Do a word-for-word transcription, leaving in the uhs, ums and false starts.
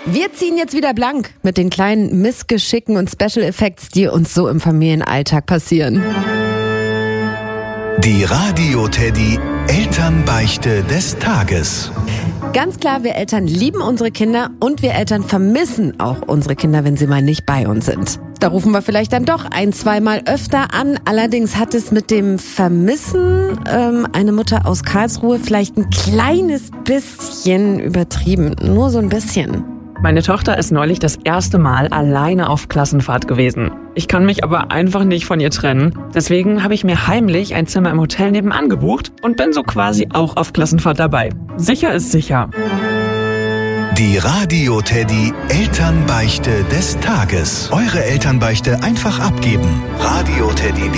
Wir ziehen jetzt wieder blank mit den kleinen Missgeschicken und Special Effects, die uns so im Familienalltag passieren. Die Radio-Teddy Elternbeichte des Tages. Ganz klar, wir Eltern lieben unsere Kinder und wir Eltern vermissen auch unsere Kinder, wenn sie mal nicht bei uns sind. Da rufen wir vielleicht dann doch ein, zweimal öfter an. Allerdings hat es mit dem Vermissen ähm, eine Mutter aus Karlsruhe vielleicht ein kleines bisschen übertrieben. Nur so ein bisschen. Meine Tochter ist neulich das erste Mal alleine auf Klassenfahrt gewesen. Ich kann mich aber einfach nicht von ihr trennen. Deswegen habe ich mir heimlich ein Zimmer im Hotel nebenan gebucht und bin so quasi auch auf Klassenfahrt dabei. Sicher ist sicher. Die Radio-Teddy Elternbeichte des Tages. Eure Elternbeichte einfach abgeben. Radio-Teddy.